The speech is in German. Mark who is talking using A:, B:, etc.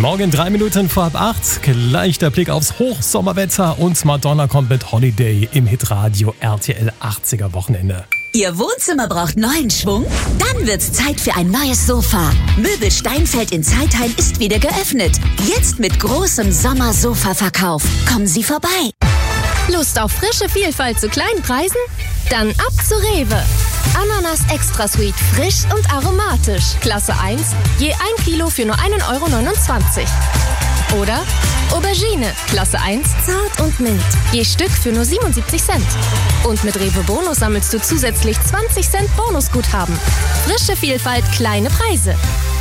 A: Morgen 3 Minuten vor halb 8. Gleich der Blick aufs Hochsommerwetter und Madonna kommt mit Holiday im Hitradio RTL 80er Wochenende.
B: Ihr Wohnzimmer braucht neuen Schwung? Dann wird's Zeit für ein neues Sofa. Möbel Steinfeld in Zeitheim ist wieder geöffnet. Jetzt mit großem Sommersofa-Verkauf. Kommen Sie vorbei.
C: Lust auf frische Vielfalt zu kleinen Preisen? Dann ab zu Rewe. Ananas Extra Sweet, frisch und aromatisch. Klasse 1, je 1 Kilo für nur 1,29 €. Oder Aubergine, Klasse 1, zart und mild. Je Stück für nur 77 Cent. Und mit Rewe Bonus sammelst du zusätzlich 20 Cent Bonusguthaben. Frische Vielfalt, kleine Preise.